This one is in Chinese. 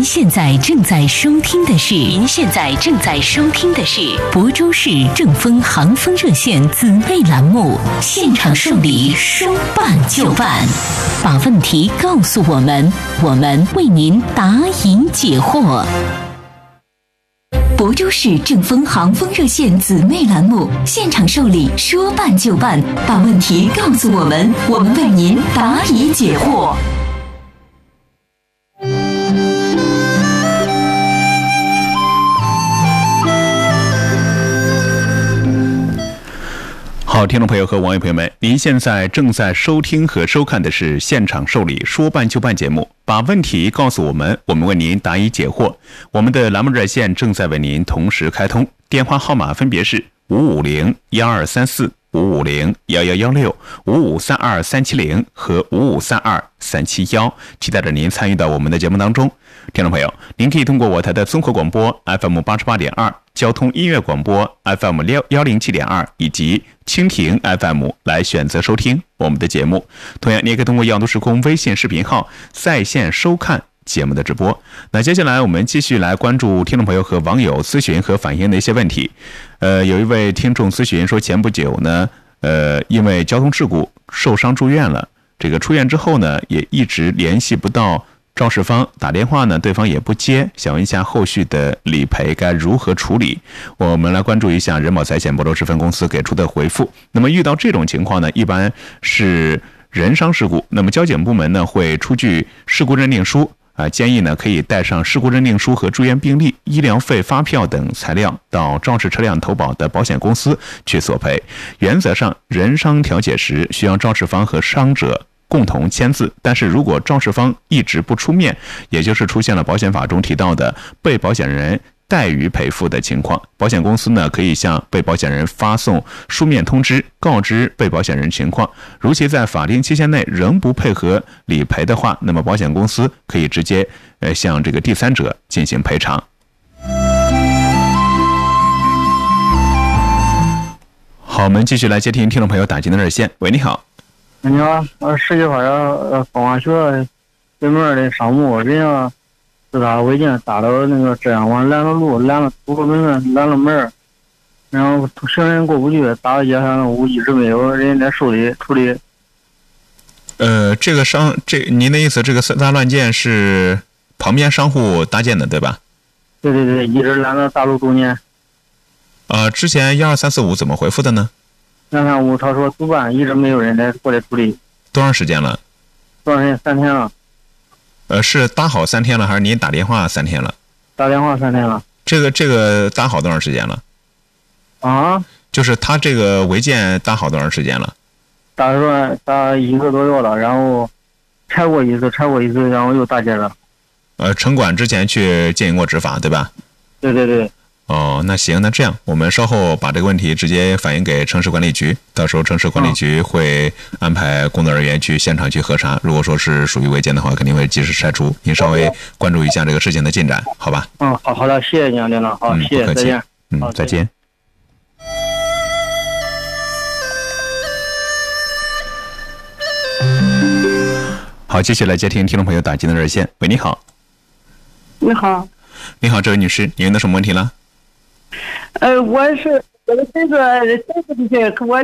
您现在正在收听的是亳州市正风航风热线姊妹栏目，现场受理，说办就办，把问题告诉我们，我们为您答疑解惑。亳州市正风航风热线姊妹栏目，现场受理，说办就办，把问题告诉我们，我们为您答疑解惑。 好，听众朋友和网友朋友们，您现在正在收听和收看的是现场受理说办就办节目，把问题告诉我们，我们为您答疑解惑。我们的栏目热线正在为您同时开通，电话号码分别是550-1234、550-1116、5532370和5532371，期待着您参与到我们的节目当中。听众朋友，您可以通过我台的综合广播 FM88.2、交通音乐广播 FM107.2 以及蜻蜓 FM 来选择收听我们的节目。同样，你也可以通过耀都时空微信视频号在线收看节目的直播。那接下来我们继续来关注听众朋友和网友咨询和反映的一些问题。有一位听众咨询说，前不久呢，因为交通事故受伤住院了，这个出院之后呢，也一直联系不到肇事方，打电话呢对方也不接，想问一下后续的理赔该如何处理。我们来关注一下人保财险亳州市分公司给出的回复。那么遇到这种情况呢，一般是人伤事故，那么交警部门呢会出具事故认定书，建议呢可以带上事故认定书和住院病历、医疗费发票等材料到肇事车辆投保的保险公司去索赔。原则上，人伤调解时需要肇事方和伤者共同签字，但是如果肇事方一直不出面，也就是出现了保险法中提到的被保险人怠于赔付的情况，保险公司呢可以向被保险人发送书面通知，告知被保险人情况。如其在法定期限内仍不配合理赔的话，那么保险公司可以直接向这个第三者进行赔偿。好，我们继续来接听听众朋友打进的热线。喂，你好。 你好，世纪花园风华学对面的商务，人家自打违建打到那个这样往拦了路，拦了堵了门，拦了门，然后行人过不去，打到街上我一直没有人来处理。 您的意思，这个大乱建是旁边商户搭建的，对吧？ 对，一直拦到大路中间。 之前12345怎么回复的呢 135他说主办一直没有人来过来处理。 多长时间了 ？3天了。 是搭好3天了，还是您打电话3天了？ 打电话3天了。 这个搭好多长时间了？就是他这个违建搭好多长时间了？ 打1个多月了，然后拆过一次，然后又搭建了。 城管之前去进行过执法，对吧？ 对。 那行，那这样我们稍后把这个问题直接反映给城市管理局，到时候城市管理局会安排工作人员去现场去核查，如果说是属于违建的话，肯定会及时拆除。您稍微关注一下这个事情的进展，好吧？ 好的，谢谢您，领导，好，谢谢，再见。 再见。好，接下来接听听众朋友打进的热线。喂，你好。 你好。 你好，这位女士，您有什么问题了？ 我的孙子我